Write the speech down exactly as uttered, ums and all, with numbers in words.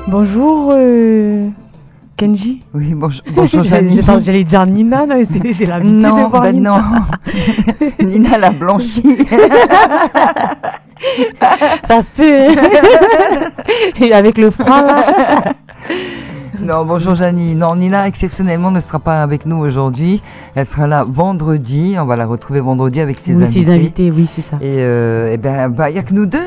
Bonjour euh, Kenji. Oui, bonjour, bonjour J'allais Janie. j'allais dire Nina, non, c'est- j'ai l'habitude de Non, voir ben Nina. non. Nina l'a blanchi. Ça se peut. Hein. Et avec le froid là. Non, bonjour Janie. Non, Nina, exceptionnellement, ne sera pas avec nous aujourd'hui. Elle sera là vendredi. On va la retrouver vendredi avec ses Oui, invités. ses invités, oui, c'est ça. Et, euh, eh ben, bah, il n'y a que nous deux.